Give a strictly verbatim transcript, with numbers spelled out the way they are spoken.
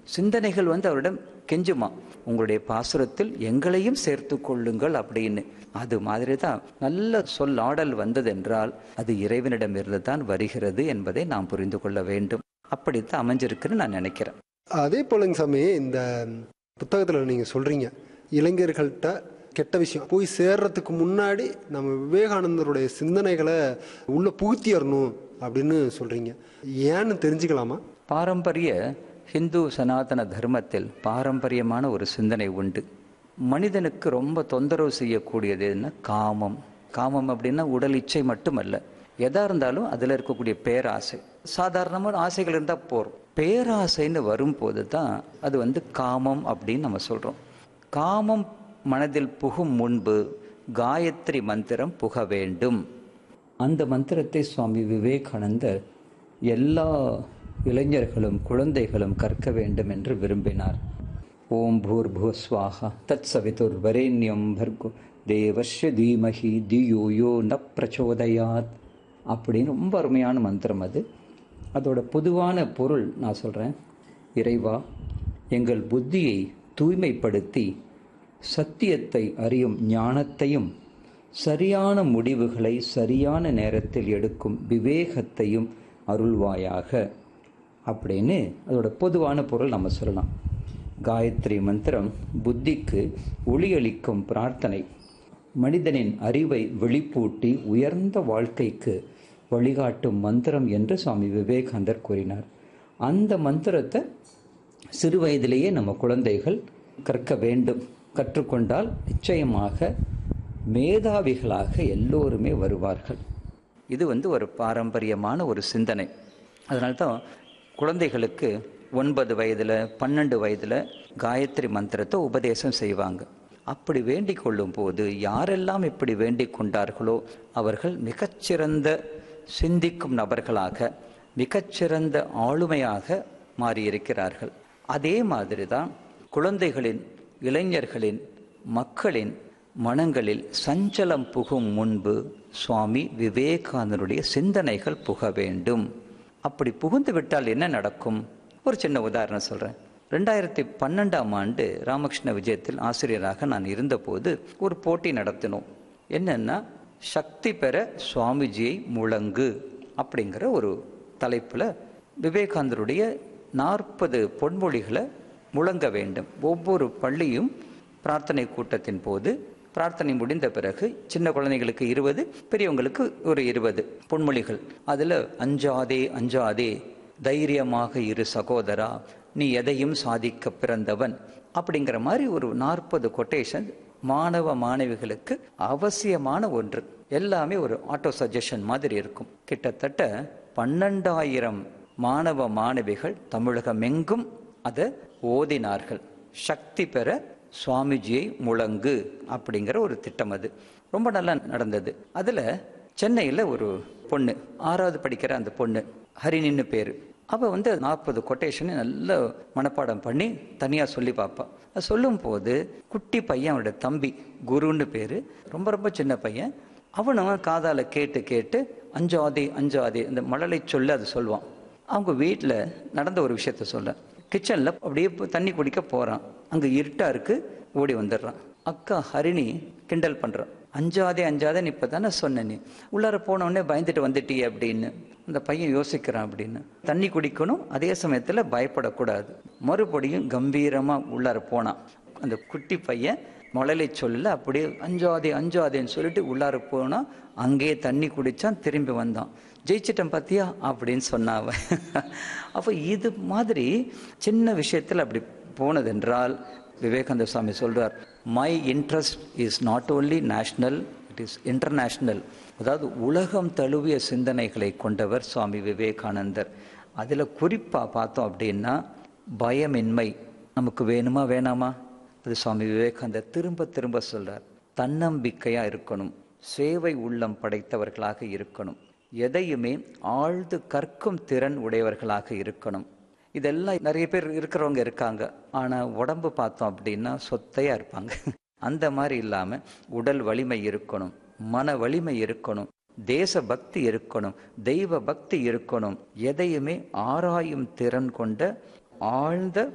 சிந்தனைகள் வந்து அவரிடம் கெஞ்சுமா, உங்களுடைய பாசுரத்தில் எங்களையும் சேர்த்து கொள்ளுங்கள் அப்படின்னு. அது மாதிரி தான் நல்ல சொல்லாடல் வந்ததென்றால் அது இறைவனிடமிருந்து தான் வருகிறது என்பதை நாம் புரிந்து கொள்ள வேண்டும். அப்படித்தான் அமைஞ்சிருக்குன்னு நான் நினைக்கிறேன். அதே போலங்க சாமி, இந்த புத்தகத்தில் நீங்கள் சொல்கிறீங்க இளைஞர்கள்ட்ட கெட்ட விஷயம் போய் சேர்றதுக்கு முன்னாடி நம்ம விவேகானந்தருடைய சிந்தனைகளை உள்ள புகுத்தியறணும் அப்படின்னு சொல்கிறீங்க. ஏன்னு தெரிஞ்சுக்கலாமா? பாரம்பரிய ஹிந்து சனாதன தர்மத்தில் பாரம்பரியமான ஒரு சிந்தனை உண்டு. மனிதனுக்கு ரொம்ப தொந்தரவு செய்யக்கூடியதுன்னா காமம். காமம் அப்படின்னா உடல் இச்சை மட்டுமல்ல, எதா இருந்தாலும் அதில் இருக்கக்கூடிய பேராசை. சாதாரணமான ஆசைகள் இருந்தால் போகிறோம், பேராசைன்னு வரும்போது தான் அது வந்து காமம் அப்படின்னு நம்ம சொல்கிறோம். காமம் மனதில் புகும் முன்பு காயத்ரி மந்திரம் புக வேண்டும். அந்த மந்திரத்தை சுவாமி விவேகானந்தர் எல்லா இளைஞர்களும் குழந்தைகளும் கற்க வேண்டும் என்று விரும்பினார். ஓம் பூர்புவஸ்வாஹா தத் சவிதுர் வரேண்யம் பர்கோ தேவஸ்ய தீமஹி தியோ யோ ந பிரச்சோதயாத் அப்படின்னு ரொம்ப அருமையான மந்திரம் அது. அதோட பொதுவான பொருள் நான் சொல்கிறேன். இறைவா, எங்கள் புத்தியை தூய்மைப்படுத்தி சத்தியத்தை அறியும் ஞானத்தையும் சரியான முடிவுகளை சரியான நேரத்தில் எடுக்கும் விவேகத்தையும் அருள்வாயாக அப்படின்னு அதோட பொதுவான பொருள் நம்ம சொல்லலாம். காயத்ரி மந்திரம் புத்திக்கு ஒளியளிக்கும் பிரார்த்தனை, மனிதனின் அறிவை வெளிப்பூட்டி உயர்ந்த வாழ்க்கைக்கு வழிகாட்டும் மந்திரம் என்று சுவாமி விவேகானந்தர் கூறினார். அந்த மந்திரத்தை சிறு வயதிலேயே நம்ம குழந்தைகள் கற்க வேண்டும். கற்றுக்கொண்டால் நிச்சயமாக மேதாவிகளாக எல்லோருமே வருவார்கள். இது வந்து ஒரு பாரம்பரியமான ஒரு சிந்தனை. அதனால்தான் குழந்தைகளுக்கு ஒன்பது வயதில் பன்னெண்டு வயதில் காயத்ரி மந்திரத்தை உபதேசம் செய்வாங்க. அப்படி வேண்டிக் கொள்ளும் போது யாரெல்லாம் இப்படி வேண்டிக் கொண்டார்களோ அவர்கள் மிகச்சிறந்த சிந்திக்கும் நபர்களாக, மிகச்சிறந்த ஆளுமையாக மாறியிருக்கிறார்கள். அதே மாதிரி தான் குழந்தைகளின், இளைஞர்களின், மக்களின் மனங்களில் சஞ்சலம் புகும் முன்பு சுவாமி விவேகானந்தருடைய சிந்தனைகள் புக வேண்டும். அப்படி புகுந்து விட்டால் என்ன நடக்கும்? ஒரு சின்ன உதாரணம் சொல்கிறேன். ரெண்டாயிரத்தி பன்னெண்டாம் ஆண்டு ராமகிருஷ்ண விஜயத்தில் ஆசிரியராக நான் இருந்தபோது ஒரு போட்டி நடத்தினோம். என்னன்னா, சக்தி பெற சுவாமிஜியை முழங்கு அப்படிங்கிற ஒரு தலைப்பில் விவேகானந்தருடைய நாற்பது பொன்மொழிகளை முழங்க வேண்டும். ஒவ்வொரு பள்ளியும் பிரார்த்தனை கூட்டத்தின் போது, பிரார்த்தனை முடிந்த பிறகு சின்ன குழந்தைகளுக்கு இருபது, பெரியவங்களுக்கு ஒரு இருபது பொன்மொழிகள். அதில் அஞ்சாதே அஞ்சாதே, தைரியமாக இரு சகோதரா, நீ எதையும் சாதிக்க பிறந்தவன் அப்படிங்கிற மாதிரி ஒரு நாற்பது கொட்டேஷன் மாணவ மாணவிகளுக்கு அவசியமான ஒன்று. எல்லாமே ஒரு ஆட்டோ சஜஷன் மாதிரி இருக்கும். கிட்டத்தட்ட பன்னெண்டாயிரம் மாணவ மாணவிகள் தமிழகமெங்கும் அதை ஓதினார்கள். சக்தி பெற சுவாமிஜியை முழங்கு அப்படிங்கிற ஒரு திட்டம். அது ரொம்ப நல்லா நடந்தது. அதில் சென்னையில் ஒரு பொண்ணு, ஆறாவது படிக்கிற அந்த பொண்ணு ஹரிணின்னு பேர். அவள் வந்து நாற்பது கொட்டேஷனை நல்ல மனப்பாடம் பண்ணி தனியாக சொல்லி பார்ப்பாள். அது சொல்லும் போது குட்டி பையன், அவனோட தம்பி குருன்னு பேர், ரொம்ப ரொம்ப சின்ன பையன், அவனும் காதால் கேட்டு கேட்டு அஞ்சாதே அஞ்சாதே இந்த மழலை சொல்லி அது சொல்லுவான். அவங்க வீட்டில் நடந்த ஒரு விஷயத்த சொல்ல, கிச்சனில் அப்படியே தண்ணி குடிக்க போகிறான். அங்கே இருட்டாக இருக்குது, ஓடி வந்துடுறான். அக்கா ஹரிணி கிண்டல் பண்ணுறான், அஞ்சாதே அஞ்சாதேன்னு இப்போ தானே சொன்னேன், நீ உள்ளார போனவுடனே பயந்துட்டு வந்துட்டியே அப்படின்னு. அந்த பையன் யோசிக்கிறான். அப்படின்னு தண்ணி குடிக்கணும், அதே சமயத்தில் பயப்படக்கூடாது. மறுபடியும் கம்பீரமாக உள்ளார போனான். அந்த குட்டி பையன் மழலை சொல்லல அப்படியே அஞ்சாதே அஞ்சாதேன்னு சொல்லிட்டு உள்ளார போனால் அங்கேயே தண்ணி குடித்தான், திரும்பி வந்தான். ஜெயிச்சிட்டேன் பார்த்தியா அப்படின்னு சொன்னாவ. அப்போ இது மாதிரி சின்ன விஷயத்தில் அப்படி போனதென்றால் விவேகானந்த சுவாமி சொல்றார், my interest is not only national, it is international. அதாவது உலகம் தழுவிய சிந்தனைகளை கொண்டவர் சுவாமி விவேகானந்தர். அதில் குறிப்பாக பார்த்தோம் அப்படின்னா பயமின்மை நமக்கு வேணுமா வேணாமா? அது சுவாமி விவேகானந்தர் திரும்ப திரும்ப சொல்றார். தன்னம்பிக்கையாக இருக்கணும், சேவை உள்ளம் படைத்தவர்களாக இருக்கணும், எதையுமே ஆழ்ந்து கற்கும் திறன் உடையவர்களாக இருக்கணும். இதெல்லாம் நிறைய பேர் இருக்கிறவங்க இருக்காங்க. ஆனால் உடம்பு பார்த்தோம் அப்படின்னா சொத்தையாக இருப்பாங்க. அந்த மாதிரி இல்லாமல் உடல் வலிமை இருக்கணும், மன வலிமை இருக்கணும், தேச பக்தி இருக்கணும், தெய்வ பக்தி இருக்கணும், எதையுமே ஆராயும் திறன் கொண்ட ஆழ்ந்த